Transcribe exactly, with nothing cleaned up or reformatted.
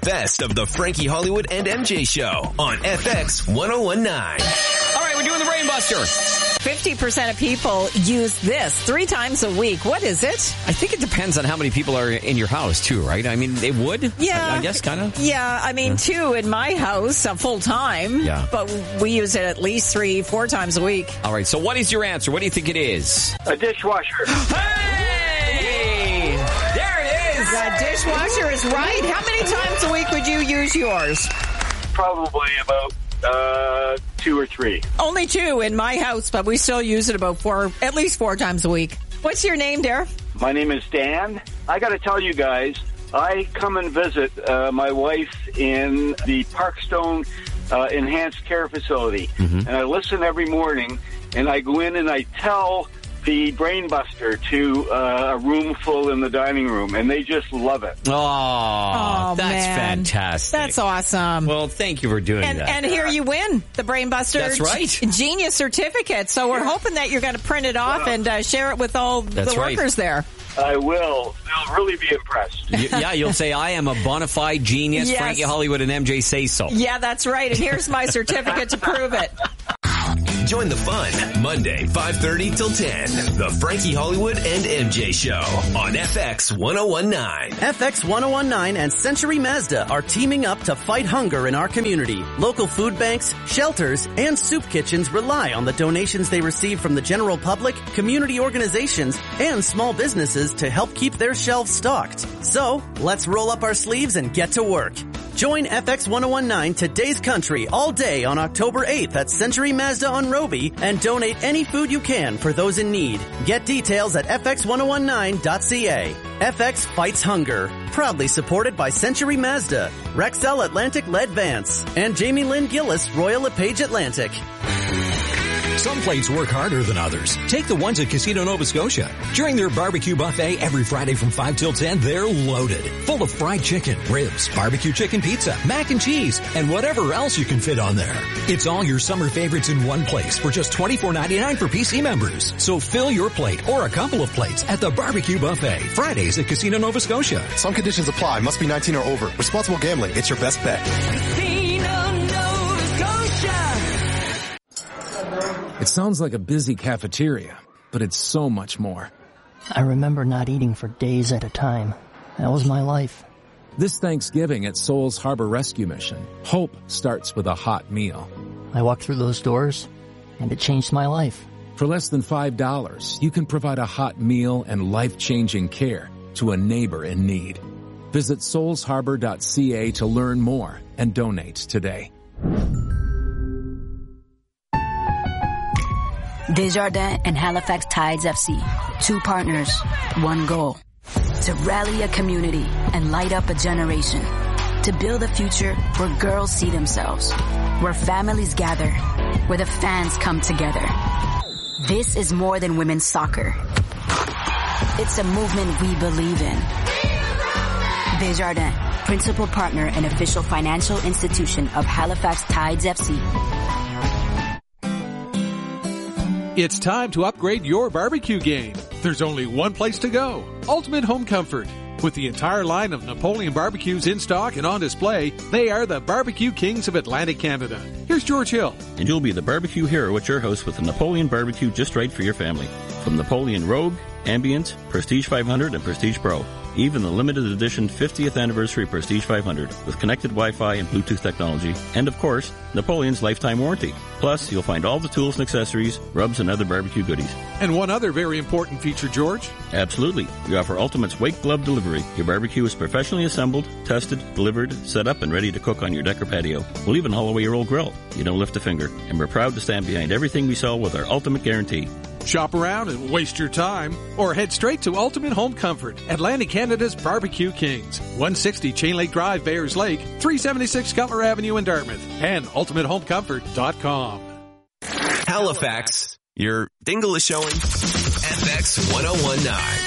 best of the Frankie Hollywood and M J Show on F X one oh one point nine. All right, we're doing the Brainbuster. fifty percent of people use this three times a week. What is it? I think it depends on how many people are in your house, too, right? I mean, they would? Yeah. I, I guess, kind of? Yeah, I mean, yeah. two in my house, uh, full time. Yeah. But we use it at least three, four times a week. All right, so what is your answer? What do you think it is? A dishwasher. Hey! There it is! The dishwasher is right. How many times a week would you use yours? Probably about uh, two or three. Only two in my house, but we still use it about four, at least four times a week. What's your name, dear? My name is Dan. I got to tell you guys, I come and visit uh, my wife in the Parkstone uh, Enhanced Care Facility, mm-hmm. and I listen every morning, and I go in and I tell the Brainbuster to uh, a room full in the dining room, and they just love it. Oh, oh that's man. fantastic. That's awesome. Well, thank you for doing and, that. And here you win the Brainbuster That's right. G- Genius Certificate. So we're hoping that you're going to print it off well, and uh, share it with all that's the right. workers there. I will. They'll really be impressed. you, yeah, you'll say, I am a bona fide genius. Yes. Frankie Hollywood and M J say so. Yeah, that's right. And here's my certificate to prove it. Join the fun Monday, five thirty till ten. The Frankie Hollywood and M J Show on F X one oh one point nine. F X one oh one point nine and Century Mazda are teaming up to fight hunger in our community. Local food banks, shelters, and soup kitchens rely on the donations they receive from the general public, community organizations, and small businesses to help keep their shelves stocked. So, let's roll up our sleeves and get to work. Join F X one oh one point nine Today's Country all day on October eighth at Century Mazda on Roby and donate any food you can for those in need. Get details at f x one oh one nine dot c a. F X fights hunger. Proudly supported by Century Mazda, Rexel Atlantic Led Vance, and Jamie Lynn Gillis Royal LePage Atlantic. Some plates work harder than others. Take the ones at Casino Nova Scotia. During their barbecue buffet every Friday from five till ten, they're loaded. Full of fried chicken, ribs, barbecue chicken pizza, mac and cheese, and whatever else you can fit on there. It's all your summer favorites in one place for just twenty-four ninety-nine for P C members. So fill your plate or a couple of plates at the barbecue buffet. Fridays at Casino Nova Scotia. Some conditions apply. Must be nineteen or over. Responsible gambling. It's your best bet. Casino Nova Scotia. It sounds like a busy cafeteria, but it's so much more. I remember not eating for days at a time. That was my life. This Thanksgiving at Souls Harbor Rescue Mission, hope starts with a hot meal. I walked through those doors, and it changed my life. For less than five dollars, you can provide a hot meal and life-changing care to a neighbor in need. Visit souls harbor dot c a to learn more and donate today. Desjardins and Halifax Tides F C. Two partners, one goal. To rally a community and light up a generation. To build a future where girls see themselves. Where families gather. Where the fans come together. This is more than women's soccer. It's a movement we believe in. Desjardins, principal partner and official financial institution of Halifax Tides F C. It's time to upgrade your barbecue game. There's only one place to go, Ultimate Home Comfort. With the entire line of Napoleon barbecues in stock and on display, they are the barbecue kings of Atlantic Canada. Here's George Hill. And you'll be the barbecue hero at your house with the Napoleon barbecue just right for your family. From Napoleon Rogue, Ambient, Prestige five hundred, and Prestige Pro. Even the limited edition fiftieth anniversary Prestige five hundred with connected Wi-Fi and Bluetooth technology. And of course, Napoleon's lifetime warranty. Plus, you'll find all the tools and accessories, rubs, and other barbecue goodies. And one other very important feature, George. Absolutely. We offer Ultimate's Wake Glove Delivery. Your barbecue is professionally assembled, tested, delivered, set up, and ready to cook on your deck or patio. We'll even haul away your old grill. You don't lift a finger. And we're proud to stand behind everything we sell with our Ultimate Guarantee. Shop around and waste your time, or head straight to Ultimate Home Comfort, Atlantic Canada's Barbecue Kings, one sixty Chain Lake Drive, Bayers Lake, three seventy-six Cutler Avenue in Dartmouth, and ultimate home comfort dot com. Halifax, your dingle is showing F X one oh one point nine.